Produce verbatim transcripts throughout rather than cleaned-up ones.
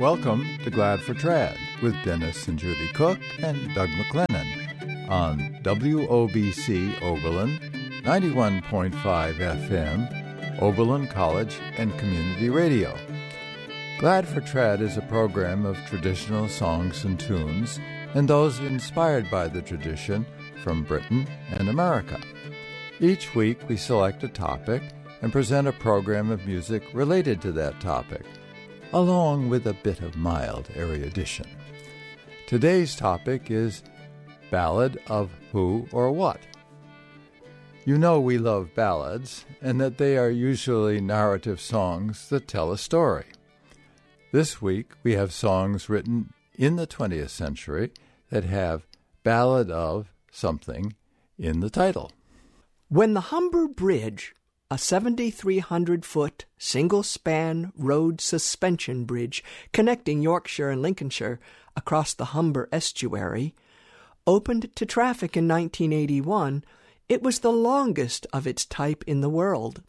Welcome to Glad for Trad with Dennis and Judy Cook and Doug McLennan on W O B C Oberlin, ninety-one point five F M, Oberlin College and Community Radio. Glad for Trad is a program of traditional songs and tunes and those inspired by the tradition from Britain and America. Each week we select a topic and present a program of music related to that topic, along with a bit of mild erudition. Today's topic is Ballad of Who or What. You know we love ballads, and that they are usually narrative songs that tell a story. This week we have songs written in the twentieth century that have Ballad of something in the title. When the Humber Bridge, a seven thousand three hundred foot single-span road suspension bridge connecting Yorkshire and Lincolnshire across the Humber estuary, opened to traffic in nineteen eighty-one, it was the longest of its type in the world.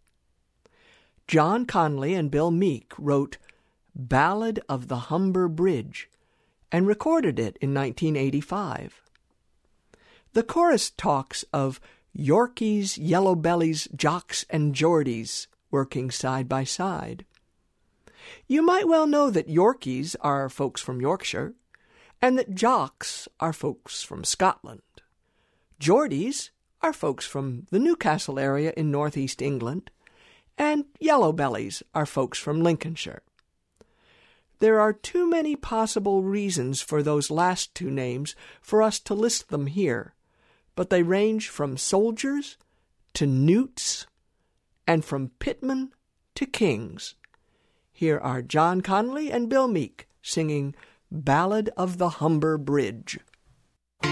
John Conley and Bill Meek wrote Ballad of the Humber Bridge and recorded it in nineteen eighty-five. The chorus talks of Yorkies, Yellow Bellies, Jocks, and Geordies working side by side. You might well know that Yorkies are folks from Yorkshire, and that Jocks are folks from Scotland. Geordies are folks from the Newcastle area in northeast England, and Yellow Bellies are folks from Lincolnshire. There are too many possible reasons for those last two names for us to list them here, but they range from soldiers to newts and from pitmen to kings. Here are John Conley and Bill Meek singing Ballad of the Humber Bridge.